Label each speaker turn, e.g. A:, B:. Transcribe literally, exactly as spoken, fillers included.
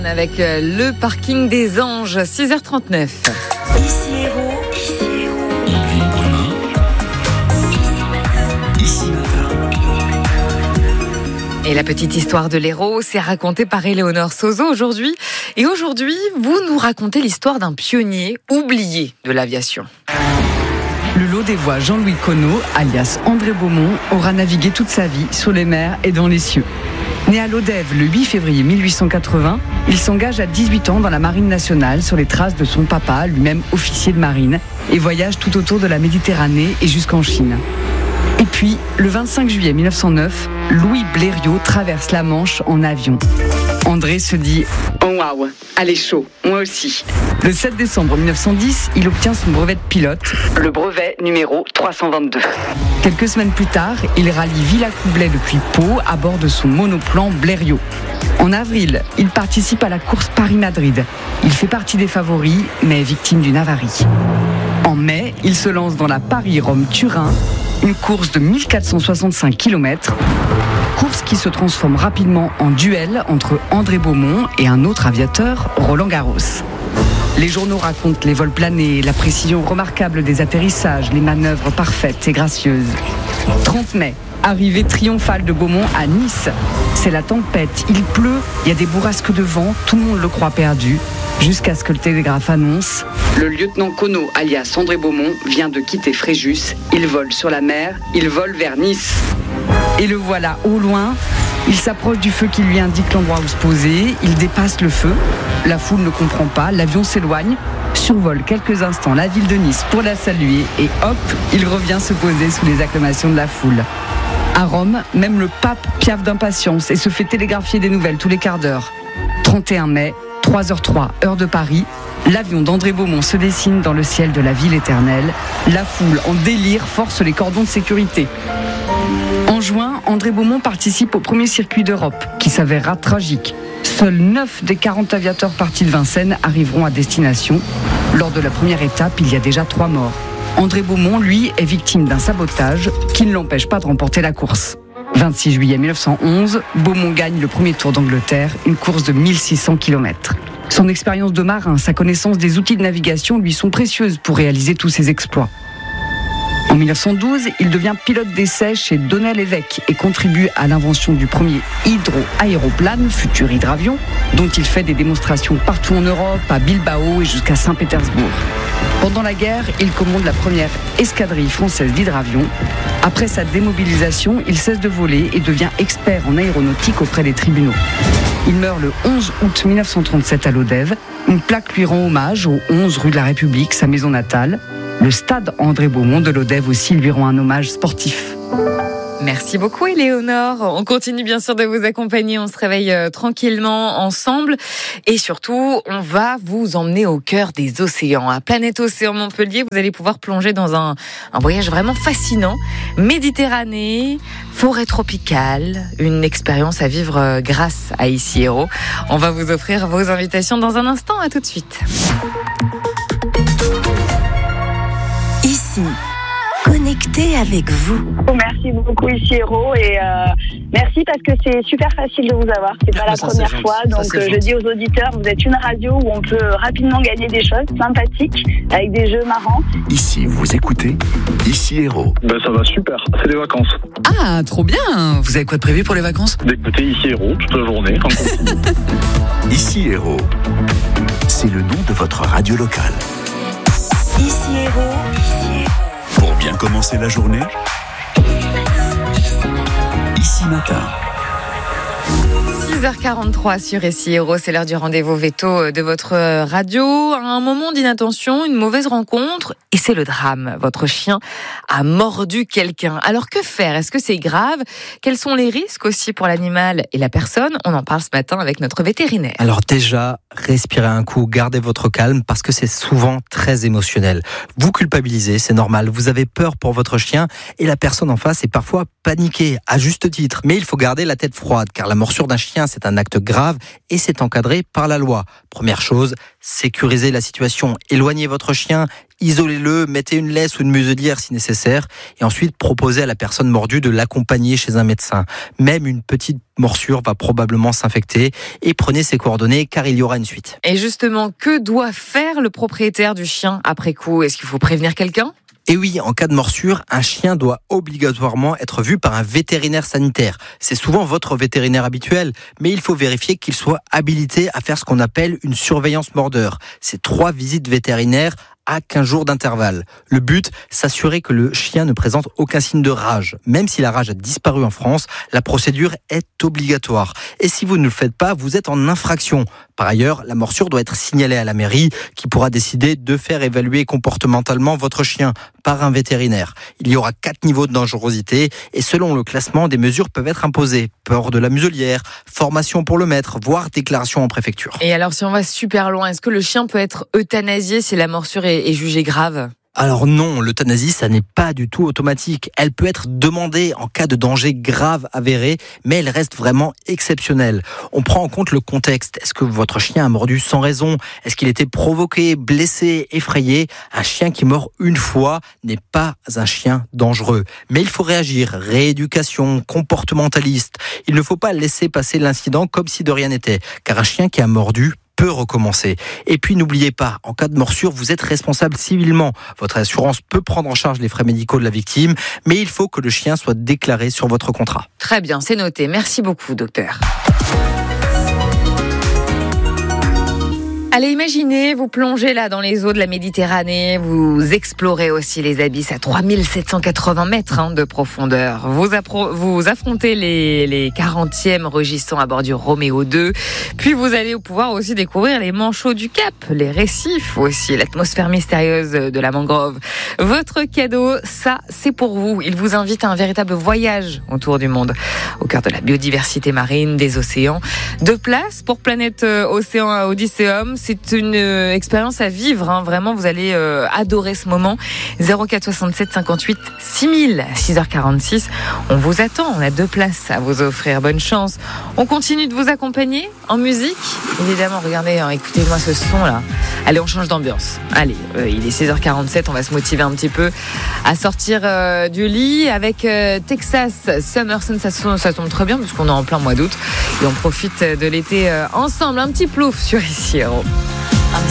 A: Avec le parking des Anges, six heures trente-neuf.
B: Ici Héros, ici Héros. Il vit demain. Ici matin. Ici matin.
A: Et la petite histoire de l'Hérault, c'est racontée par Éléonore Sozo aujourd'hui. Et aujourd'hui, vous nous racontez l'histoire d'un pionnier oublié de l'aviation.
C: Le lot des voix Jean-Louis Conneau, alias André Beaumont, aura navigué toute sa vie sur les mers et dans les cieux. Né à Lodève le huit février mille huit cent quatre-vingts, il s'engage à dix-huit ans dans la marine nationale sur les traces de son papa, lui-même officier de marine, et voyage tout autour de la Méditerranée et jusqu'en Chine. Et puis, le vingt-cinq juillet mille neuf cent neuf, Louis Blériot traverse la Manche en avion. André se dit « Oh waouh, allez chaud, moi aussi ». Le sept décembre mille neuf cent dix, il obtient son brevet de pilote, le brevet numéro trois cent vingt-deux. Quelques semaines plus tard, il rallie Villacoublay depuis Pau à bord de son monoplan Blériot. En avril, il participe à la course Paris-Madrid. Il fait partie des favoris, mais est victime d'une avarie. En mai, il se lance dans la Paris-Rome-Turin, une course de mille quatre cent soixante-cinq kilomètres, course qui se transforme rapidement en duel entre André Beaumont et un autre aviateur, Roland Garros. Les journaux racontent les vols planés, la précision remarquable des atterrissages, les manœuvres parfaites et gracieuses. trente mai, arrivée triomphale de Beaumont à Nice. C'est la tempête, il pleut, il y a des bourrasques de vent, tout le monde le croit perdu, jusqu'à ce que le télégraphe annonce « Le lieutenant Conneau, alias André Beaumont, vient de quitter Fréjus. Il vole sur la mer, il vole vers Nice. » Et le voilà au loin. Il s'approche du feu qui lui indique l'endroit où se poser. Il dépasse le feu. La foule ne comprend pas. L'avion s'éloigne, survole quelques instants la ville de Nice pour la saluer. Et hop, il revient se poser sous les acclamations de la foule. À Rome, même le pape piaffe d'impatience et se fait télégraphier des nouvelles tous les quarts d'heure. trente et un mai, trois heures trois, heure de Paris. L'avion d'André Beaumont se dessine dans le ciel de la ville éternelle. La foule, en délire, force les cordons de sécurité. En juin, André Beaumont participe au premier circuit d'Europe, qui s'avérera tragique. Seuls neuf des quarante aviateurs partis de Vincennes arriveront à destination. Lors de la première étape, il y a déjà trois morts. André Beaumont, lui, est victime d'un sabotage qui ne l'empêche pas de remporter la course. vingt-six juillet mille neuf cent onze, Beaumont gagne le premier Tour d'Angleterre, une course de mille six cents kilomètres. Son expérience de marin, sa connaissance des outils de navigation lui sont précieuses pour réaliser tous ses exploits. En mille neuf cent douze, il devient pilote d'essai chez Donnel-Évêque et contribue à l'invention du premier hydro-aéroplane, futur hydravion, dont il fait des démonstrations partout en Europe, à Bilbao et jusqu'à Saint-Pétersbourg. Pendant la guerre, il commande la première escadrille française d'hydravions. Après sa démobilisation, il cesse de voler et devient expert en aéronautique auprès des tribunaux. Il meurt le onze août mille neuf cent trente-sept à Lodève. Une plaque lui rend hommage au onze rue de la République, sa maison natale. Le stade André Beaumont de Lodève aussi lui rend un hommage sportif.
A: Merci beaucoup Éléonore. On continue bien sûr de vous accompagner, on se réveille euh, tranquillement ensemble et surtout on va vous emmener au cœur des océans. À Planète Océan Montpellier, vous allez pouvoir plonger dans un, un voyage vraiment fascinant. Méditerranée, forêt tropicale, une expérience à vivre euh, grâce à Ici Héros. On va vous offrir vos invitations dans un instant, à tout de suite.
B: Ici, connecté avec vous.
D: Merci beaucoup Ici Héros et euh, merci parce que c'est super facile de vous avoir. C'est pas
E: Ah,
D: la
E: ça,
D: première
E: c'est
D: fois,
E: gentil.
D: donc
E: Ça, c'est
D: euh, je
E: gentil.
D: dis aux auditeurs, vous êtes une radio où on peut rapidement gagner des choses sympathiques avec des jeux marrants.
F: Ici, vous écoutez Ici Héros.
G: Ben ça va super, c'est les vacances.
E: Ah, trop bien. Vous avez quoi de prévu pour les vacances?
G: D'écouter Ici Héros toute la journée. en continu.
F: Ici Héros. C'est le nom de votre radio locale.
B: Ici Héros, ici Héros.
F: Pour bien commencer la journée, Ici Matin.
A: six heures quarante-trois sur Ici Héros, c'est l'heure du rendez-vous veto de votre radio. Un moment d'inattention, une mauvaise rencontre, et c'est le drame. Votre chien a mordu quelqu'un. Alors que faire? Est-ce que c'est grave? Quels sont les risques aussi pour l'animal et la personne? On en parle ce matin avec notre vétérinaire.
H: Alors déjà, respirez un coup, gardez votre calme parce que c'est souvent très émotionnel. Vous culpabilisez, c'est normal, vous avez peur pour votre chien et la personne en face est parfois paniquée, à juste titre. Mais il faut garder la tête froide car la morsure d'un chien chien, c'est un acte grave et c'est encadré par la loi. Première chose, sécurisez la situation. Éloignez votre chien, isolez-le, mettez une laisse ou une muselière si nécessaire et ensuite proposez à la personne mordue de l'accompagner chez un médecin. Même une petite morsure va probablement s'infecter et prenez ses coordonnées car il y aura une suite.
A: Et justement, que doit faire le propriétaire du chien après coup ? Est-ce qu'il faut prévenir quelqu'un ?
H: Et oui, en cas de morsure, un chien doit obligatoirement être vu par un vétérinaire sanitaire. C'est souvent votre vétérinaire habituel, mais il faut vérifier qu'il soit habilité à faire ce qu'on appelle une surveillance mordeur. C'est trois visites vétérinaires à quinze jours d'intervalle. Le but, s'assurer que le chien ne présente aucun signe de rage. Même si la rage a disparu en France, la procédure est obligatoire. Et si vous ne le faites pas, vous êtes en infraction. Par ailleurs, la morsure doit être signalée à la mairie qui pourra décider de faire évaluer comportementalement votre chien par un vétérinaire. Il y aura quatre niveaux de dangerosité et selon le classement, des mesures peuvent être imposées. Port de la muselière, formation pour le maître, voire déclaration en préfecture.
A: Et alors, si on va super loin, est-ce que le chien peut être euthanasié si la morsure est, est jugée grave ?
H: Alors non, l'euthanasie, ça n'est pas du tout automatique. Elle peut être demandée en cas de danger grave avéré, mais elle reste vraiment exceptionnelle. On prend en compte le contexte. Est-ce que votre chien a mordu sans raison ? Est-ce qu'il était provoqué, blessé, effrayé ? Un chien qui mord une fois n'est pas un chien dangereux. Mais il faut réagir. Rééducation, comportementaliste. Il ne faut pas laisser passer l'incident comme si de rien n'était. Car un chien qui a mordu peut recommencer. Et puis n'oubliez pas, en cas de morsure, vous êtes responsable civilement. Votre assurance peut prendre en charge les frais médicaux de la victime, mais il faut que le chien soit déclaré sur votre contrat.
A: Très bien, c'est noté. Merci beaucoup, docteur. Allez, imaginez, vous plongez là dans les eaux de la Méditerranée, vous explorez aussi les abysses à trois mille sept cent quatre-vingts mètres hein, de profondeur. Vous, appro- vous affrontez les, les quarantièmes rugissants à bord du Roméo deux, puis vous allez pouvoir aussi découvrir les manchots du Cap, les récifs aussi, l'atmosphère mystérieuse de la mangrove. Votre cadeau, ça, c'est pour vous. Il vous invite à un véritable voyage autour du monde, au cœur de la biodiversité marine, des océans. Deux places pour Planète Océan Odysseum. C'est une euh, expérience à vivre, hein. Vraiment, vous allez euh, adorer ce moment. zéro quatre soixante-sept cinquante-huit six mille, six heures quarante-six. On vous attend, on a deux places à vous offrir. Bonne chance. On continue de vous accompagner en musique. Évidemment, regardez, hein, écoutez-moi ce son-là. Allez, on change d'ambiance. Allez, euh, il est six heures quarante-sept, on va se motiver un petit peu à sortir euh, du lit avec euh, Texas Summer Sun. Ça, ça tombe très bien puisqu'on est en plein mois d'août et on profite de l'été euh, ensemble. Un petit plouf sur Ici Héros.